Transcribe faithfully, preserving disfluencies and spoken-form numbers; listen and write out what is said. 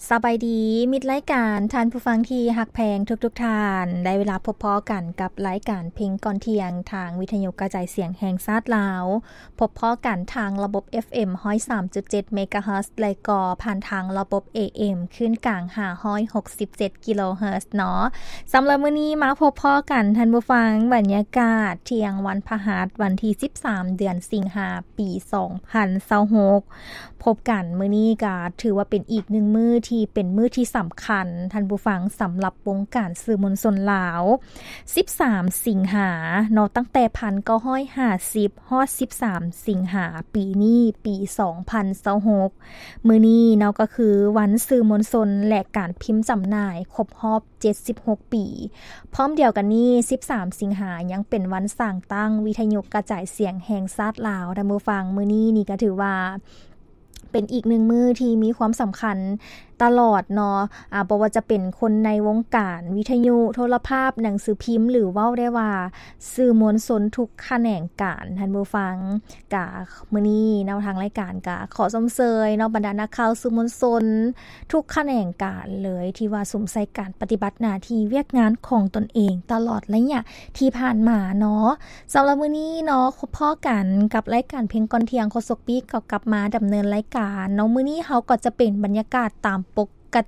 สบายดีมิตรรายการท่านผู้ฟังที่ฮักแพงทุกๆทท่านได้เวลาพบพ้อกันกับรายการเพลงก่อนเที่ยงทางวิทยุกระจายเสียงแห่งชาติลาวพบพ้อกันทางระบบ เอฟ เอ็ม หนึ่งศูนย์สามจุดเจ็ด เมกะเฮิรตซ์และก็ผ่านทางระบบ เอ เอ็ม ขึ้นกลางห้าร้อยหกสิบเจ็ดกิโลเฮิรตซ์เนาะสำหรับมื้อนี้มาพบพ้อกันท่านผู้ฟังบรรยากาศเที่ยงวันพฤหัสวันที่สิบสามเดือนสิงหาคมปีสองพันยี่สิบหกพบกันมื้อนี้ก็ถือว่าเป็นอีกหนึ่งมื้อที่เป็นมื้อที่สำคัญท่านผู้ฟังสำหรับวงการสื่อมวลชนลาวสิบสามสิงหาเนาะตั้งแต่หนึ่งพันเก้าร้อยห้าสิบฮอดสิบสามสิงหาปีนี้ปีสองพันยี่สิบหกมื้อนี้เนาะก็คือวันสื่อมวลชนและการพิมพ์จำหน่ายครบรอบเจ็ดสิบหกปีพร้อมเดียวกันนี้สิบสามสิงหายังเป็นวันสร้างตั้งวิทยุกระจายเสียงแห่งชาติลาวท่านผู้ฟังมื้อนี้นี่ก็ถือว่าเป็นอีกหนึ่งมื้อที่มีความสำคัญตลอดเนาะอ่าบ่ว่าจะเป็นคนในวงการวิทยุโทรภาพหนังสือพิมพ์หรือเว้าได้ว่าสื่อมวลชนทุกแขนงการท่านผู้ฟังกะมื้อนี้แนวทางรายการกะขอชมเชยเนาะบรรดานักข่าวสื่อมวลชนทุกแขนงการเลยที่ว่าสมใส่การปฏิบัติหน้าที่เวียกงานของตนเองตลอดระยะที่ผ่านมาเนาะสำหรับมื้อนี้เนาะพ้อกันกับรายการเพลงก่อนเที่ยงโคศกปีก็กลับมาดำเนินรายการเนาะมื้อนี้เฮาก็จะเป็นบรรยากาศตาม